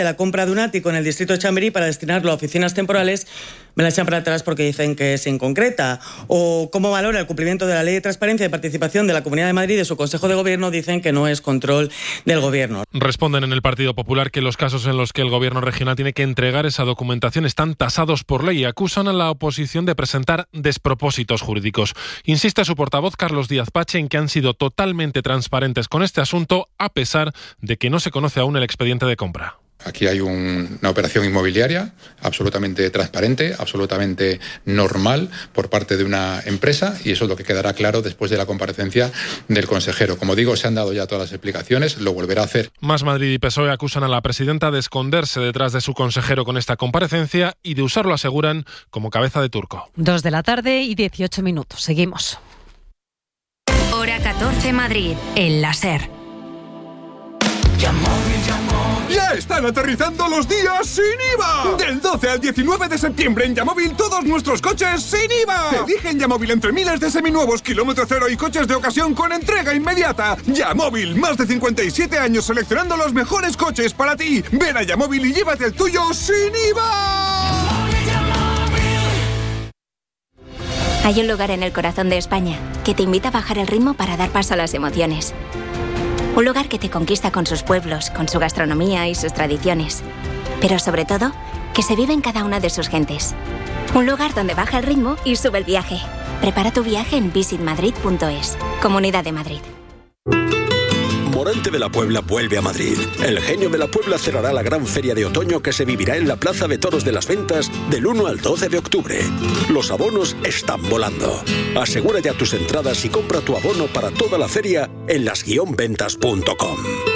La compra de un ático en el distrito de Chamberí para destinarlo a oficinas temporales me la echan para atrás porque dicen que es inconcreta. O cómo valora el cumplimiento de la Ley de Transparencia y Participación de la Comunidad de Madrid y de su Consejo de Gobierno, dicen que no es control del Gobierno. Responden en el Partido Popular que los casos en los que el Gobierno regional tiene que entregar esa documentación están tasados por ley y acusan a la oposición de presentar despropósitos jurídicos. Insiste su portavoz Carlos Díaz Pache en que han sido totalmente transparentes con este asunto a pesar de que no se conoce aún el expediente de compra. Aquí hay una operación inmobiliaria absolutamente transparente, absolutamente normal por parte de una empresa y eso es lo que quedará claro después de la comparecencia del consejero. Como digo, se han dado ya todas las explicaciones, lo volverá a hacer. Más Madrid y PSOE acusan a la presidenta de esconderse detrás de su consejero con esta comparecencia y de usarlo, aseguran, como cabeza de turco. 2:18 p.m. Seguimos. Hora 14 Madrid, el láser. ¡Ya están aterrizando los días sin IVA! Del 12 al 19 de septiembre en Yamóvil todos nuestros coches sin IVA. Elige en Yamóvil entre miles de seminuevos, kilómetro cero y coches de ocasión con entrega inmediata. Yamóvil, más de 57 años seleccionando los mejores coches para ti. Ven a Yamóvil y llévate el tuyo sin IVA. Hay un lugar en el corazón de España que te invita a bajar el ritmo para dar paso a las emociones. Un lugar que te conquista con sus pueblos, con su gastronomía y sus tradiciones. Pero sobre todo, que se vive en cada una de sus gentes. Un lugar donde baja el ritmo y sube el viaje. Prepara tu viaje en visitmadrid.es. Comunidad de Madrid. Morante de la Puebla vuelve a Madrid. El Genio de la Puebla cerrará la gran feria de otoño que se vivirá en la Plaza de Toros de las Ventas del 1 al 12 de octubre. Los abonos están volando. Asegura ya tus entradas y compra tu abono para toda la feria en las-ventas.com.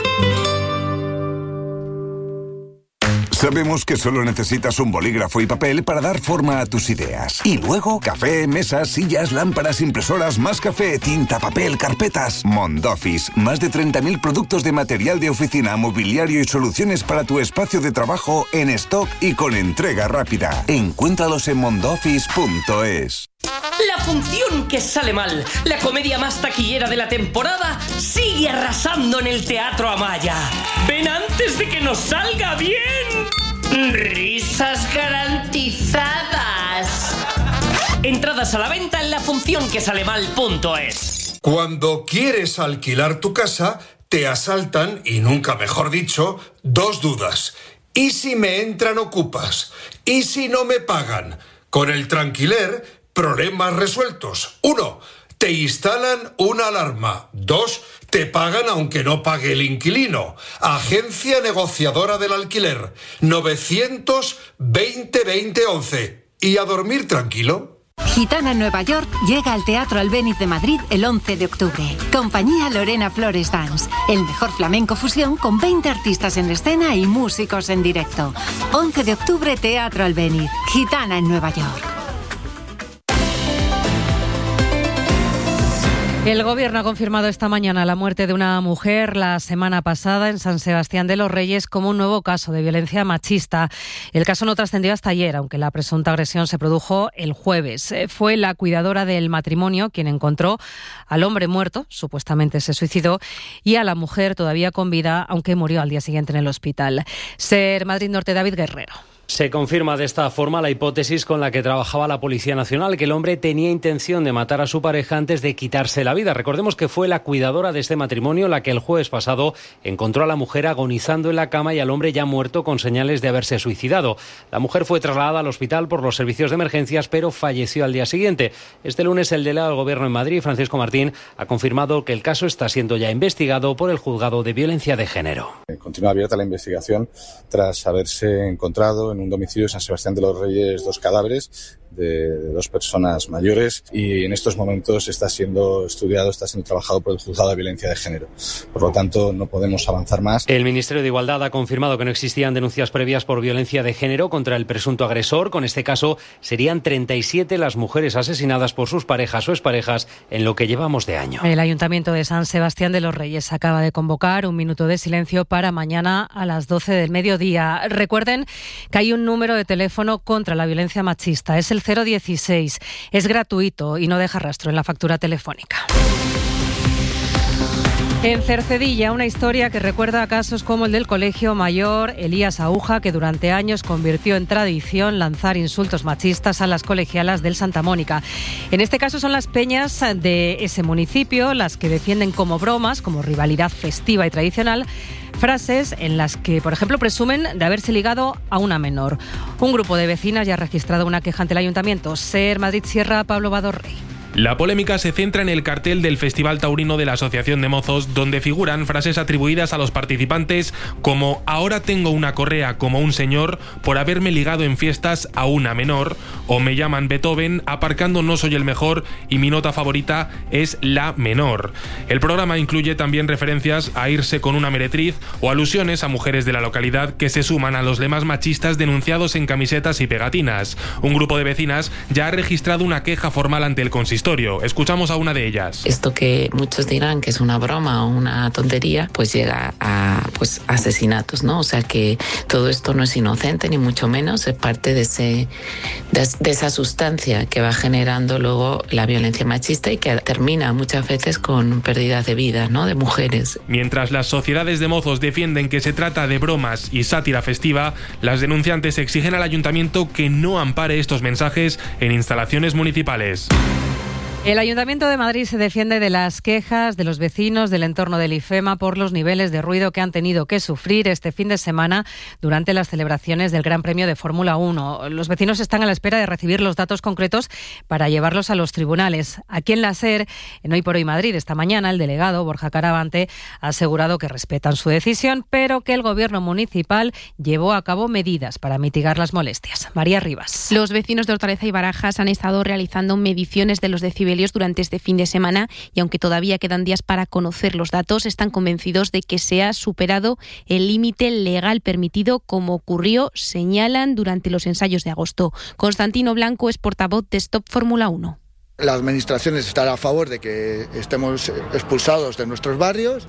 Sabemos que solo necesitas un bolígrafo y papel para dar forma a tus ideas. Y luego, café, mesas, sillas, lámparas, impresoras, más café, tinta, papel, carpetas. Mondoffice, más de 30.000 productos de material de oficina, mobiliario y soluciones para tu espacio de trabajo en stock y con entrega rápida. Encuéntralos en mondoffice.es. La función que sale mal, la comedia más taquillera de la temporada, sigue arrasando en el Teatro Amaya. ¡Ven antes de que nos salga bien! ¡Risas garantizadas! Entradas a la venta en lafuncionquesalemal.es. Cuando quieres alquilar tu casa, te asaltan, y nunca mejor dicho, dos dudas. ¿Y si me entran ocupas? ¿Y si no me pagan? Con el Tranquiler, problemas resueltos. 1. Te instalan una alarma. 2. Te pagan aunque no pague el inquilino. Agencia negociadora del alquiler. 900-20-20-11. ¿Y a dormir tranquilo? Gitana en Nueva York llega al Teatro Albéniz de Madrid el 11 de octubre. Compañía Lorena Flores Dance. El mejor flamenco fusión con 20 artistas en escena y músicos en directo. 11 de octubre, Teatro Albéniz. Gitana en Nueva York. El Gobierno ha confirmado esta mañana la muerte de una mujer la semana pasada en San Sebastián de los Reyes como un nuevo caso de violencia machista. El caso no trascendió hasta ayer, aunque la presunta agresión se produjo el jueves. Fue la cuidadora del matrimonio quien encontró al hombre muerto, supuestamente se suicidó, y a la mujer todavía con vida, aunque murió al día siguiente en el hospital. Ser Madrid Norte, David Guerrero. Se confirma de esta forma la hipótesis con la que trabajaba la Policía Nacional, que el hombre tenía intención de matar a su pareja antes de quitarse la vida. Recordemos que fue la cuidadora de este matrimonio la que el jueves pasado encontró a la mujer agonizando en la cama y al hombre ya muerto con señales de haberse suicidado. La mujer fue trasladada al hospital por los servicios de emergencias, pero falleció al día siguiente. Este lunes el delegado del Gobierno en Madrid, Francisco Martín, ha confirmado que el caso está siendo ya investigado por el Juzgado de Violencia de Género. Continúa abierta la investigación tras haberse encontrado en un domicilio de San Sebastián de los Reyes 2 cadáveres de 2 personas mayores y en estos momentos está siendo estudiado, está siendo trabajado por el Juzgado de Violencia de Género. Por lo tanto, no podemos avanzar más. El Ministerio de Igualdad ha confirmado que no existían denuncias previas por violencia de género contra el presunto agresor. Con este caso, serían 37 las mujeres asesinadas por sus parejas o exparejas en lo que llevamos de año. El Ayuntamiento de San Sebastián de los Reyes acaba de convocar un minuto de silencio para mañana a las 12 del mediodía. Recuerden que hay un número de teléfono contra la violencia machista. Es el 016. Es gratuito y no deja rastro en la factura telefónica. En Cercedilla, una historia que recuerda a casos como el del Colegio Mayor Elías Aúja, que durante años convirtió en tradición lanzar insultos machistas a las colegialas del Santa Mónica. En este caso son las peñas de ese municipio las que defienden como bromas, como rivalidad festiva y tradicional, frases en las que, por ejemplo, presumen de haberse ligado a una menor. Un grupo de vecinas ya ha registrado una queja ante el ayuntamiento. SER Madrid Sierra, Pablo Badorrey. La polémica se centra en el cartel del Festival Taurino de la Asociación de Mozos, donde figuran frases atribuidas a los participantes como «ahora tengo una correa como un señor por haberme ligado en fiestas a una menor» o «me llaman Beethoven, aparcando no soy el mejor y mi nota favorita es la menor». El programa incluye también referencias a irse con una meretriz o alusiones a mujeres de la localidad que se suman a los lemas machistas denunciados en camisetas y pegatinas. Un grupo de vecinas ya ha registrado una queja formal ante el consistorio. Escuchamos a una de ellas. Esto que muchos dirán que es una broma o una tontería, pues llega a asesinatos, ¿no? O sea que todo esto no es inocente, ni mucho menos, es parte de esa sustancia que va generando luego la violencia machista y que termina muchas veces con pérdidas de vida, ¿no? De mujeres. Mientras las sociedades de mozos defienden que se trata de bromas y sátira festiva, las denunciantes exigen al ayuntamiento que no ampare estos mensajes en instalaciones municipales. El Ayuntamiento de Madrid se defiende de las quejas de los vecinos del entorno del IFEMA por los niveles de ruido que han tenido que sufrir este fin de semana durante las celebraciones del Gran Premio de Fórmula 1. Los vecinos están a la espera de recibir los datos concretos para llevarlos a los tribunales. Aquí en la SER, en Hoy por Hoy Madrid, esta mañana, el delegado Borja Caravante ha asegurado que respetan su decisión, pero que el Gobierno municipal llevó a cabo medidas para mitigar las molestias. María Rivas. Los vecinos de Hortaleza y Barajas han estado realizando mediciones de los decibelios durante este fin de semana y aunque todavía quedan días para conocer los datos, están convencidos de que se ha superado el límite legal permitido, como ocurrió, señalan, durante los ensayos de agosto. Constantino Blanco es portavoz de Stop Fórmula 1. La administración estará a favor de que estemos expulsados de nuestros barrios.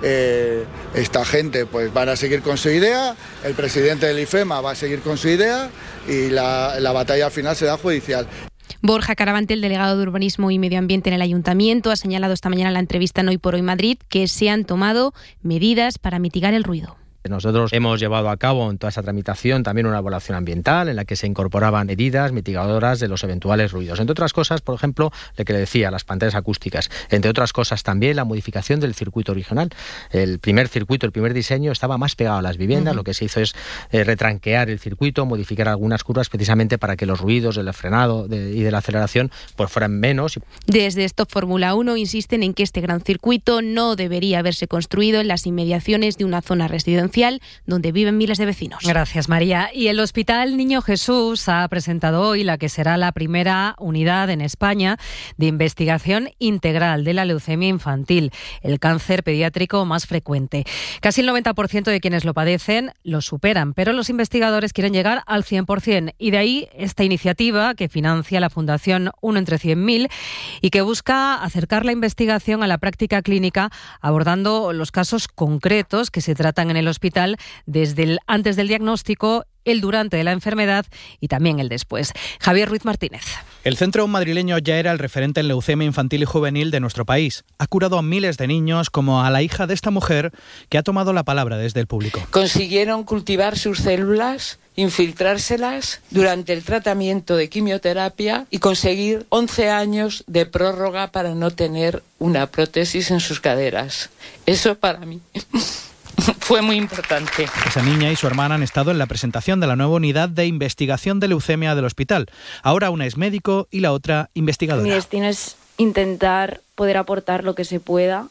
Esta gente pues van a seguir con su idea, el presidente del IFEMA va a seguir con su idea y la batalla final será judicial. Borja Caravante, el delegado de Urbanismo y Medio Ambiente en el Ayuntamiento, ha señalado esta mañana en la entrevista en Hoy por Hoy Madrid que se han tomado medidas para mitigar el ruido. Nosotros hemos llevado a cabo en toda esa tramitación también una evaluación ambiental en la que se incorporaban medidas mitigadoras de los eventuales ruidos. Entre otras cosas, por ejemplo, lo que le decía, las pantallas acústicas. Entre otras cosas también la modificación del circuito original. El primer circuito, el primer diseño estaba más pegado a las viviendas. Lo que se hizo es retranquear el circuito, modificar algunas curvas precisamente para que los ruidos del frenado y de la aceleración pues fueran menos. Desde Stop Fórmula 1 insisten en que este gran circuito no debería haberse construido en las inmediaciones de una zona residencial donde viven miles de vecinos. Gracias, María. Y el Hospital Niño Jesús ha presentado hoy la que será la primera unidad en España de investigación integral de la leucemia infantil, el cáncer pediátrico más frecuente. Casi el 90% de quienes lo padecen lo superan, pero los investigadores quieren llegar al 100%. Y de ahí esta iniciativa que financia la Fundación 1 entre 100.000 y que busca acercar la investigación a la práctica clínica, abordando los casos concretos que se tratan en el hospital desde el antes del diagnóstico, el durante de la enfermedad y también el después. Javier Ruiz Martínez. El centro madrileño ya era el referente en leucemia infantil y juvenil de nuestro país. Ha curado a miles de niños, como a la hija de esta mujer, que ha tomado la palabra desde el público. Consiguieron cultivar sus células, infiltrárselas durante el tratamiento de quimioterapia y conseguir 11 años de prórroga para no tener una prótesis en sus caderas. Eso para mí fue muy importante. Esa niña y su hermana han estado en la presentación de la nueva unidad de investigación de leucemia del hospital. Ahora una es médico y la otra investigadora. Mi destino es intentar poder aportar lo que se pueda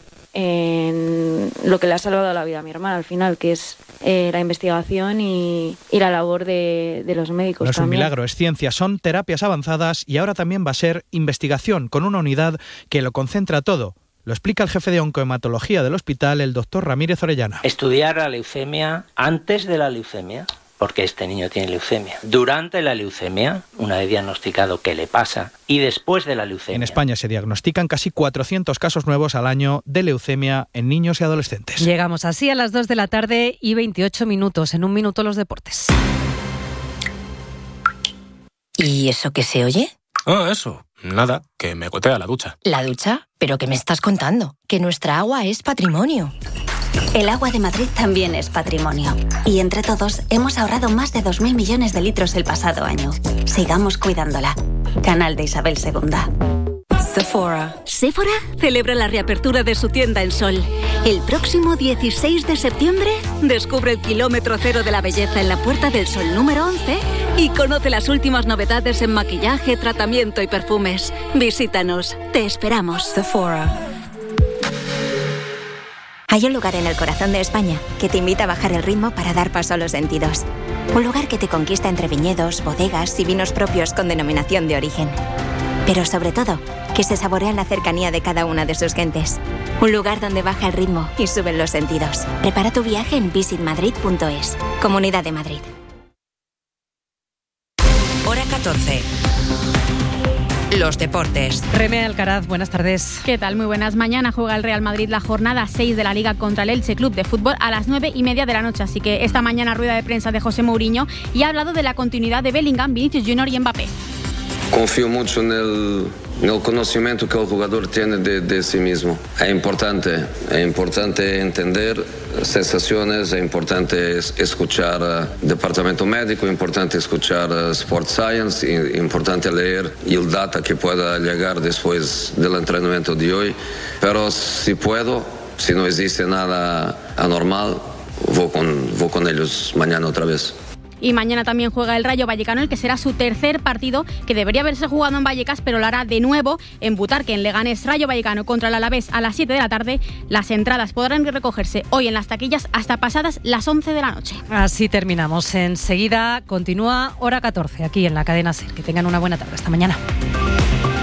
en lo que le ha salvado la vida a mi hermana al final, que es la investigación y la labor de los médicos. No es un milagro, es ciencia, son terapias avanzadas y ahora también va a ser investigación con una unidad que lo concentra todo. Lo explica el jefe de oncohematología del hospital, el doctor Ramírez Orellana. Estudiar la leucemia antes de la leucemia, porque este niño tiene leucemia. Durante la leucemia, una vez diagnosticado qué le pasa, y después de la leucemia. En España se diagnostican casi 400 casos nuevos al año de leucemia en niños y adolescentes. Llegamos así a las 2 de la tarde y 28 minutos. En un minuto los deportes. ¿Y eso qué se oye? Eso. Nada, que me gotea la ducha. ¿La ducha? ¿Pero qué me estás contando? Que nuestra agua es patrimonio. El agua de Madrid también es patrimonio. Y entre todos hemos ahorrado más de 2.000 millones de litros el pasado año. Sigamos cuidándola. Canal de Isabel II. Sephora celebra la reapertura de su tienda en Sol. El próximo 16 de septiembre descubre el kilómetro cero de la belleza en la Puerta del Sol número 11 y conoce las últimas novedades en maquillaje, tratamiento y perfumes. Visítanos, te esperamos. Sephora. Hay un lugar en el corazón de España que te invita a bajar el ritmo para dar paso a los sentidos. Un lugar que te conquista entre viñedos, bodegas y vinos propios con denominación de origen. Pero sobre todo, que se saborea en la cercanía de cada una de sus gentes. Un lugar donde baja el ritmo y suben los sentidos. Prepara tu viaje en visitmadrid.es. Comunidad de Madrid. Hora 14. Los deportes. Reme Alcaraz, buenas tardes. ¿Qué tal? Muy buenas. Mañana juega el Real Madrid la jornada 6 de la Liga contra el Elche Club de Fútbol a las 9:30 de la noche. Así que esta mañana rueda de prensa de José Mourinho y ha hablado de la continuidad de Bellingham, Vinicius Junior y Mbappé. Confío mucho en el conocimiento que el jugador tiene de sí mismo. Es importante entender sensaciones, es importante escuchar departamento médico, es importante escuchar Sport Science, es importante leer el data que pueda llegar después del entrenamiento de hoy. Pero si no existe nada anormal, voy con ellos mañana otra vez. Y mañana también juega el Rayo Vallecano, el que será su tercer partido, que debería haberse jugado en Vallecas, pero lo hará de nuevo en Butarque, en Leganés. Rayo Vallecano contra el Alavés a las 7 de la tarde. Las entradas podrán recogerse hoy en las taquillas hasta pasadas las 11 de la noche. Así terminamos. Enseguida continúa Hora 14 aquí en la cadena SER. Que tengan una buena tarde. Hasta mañana.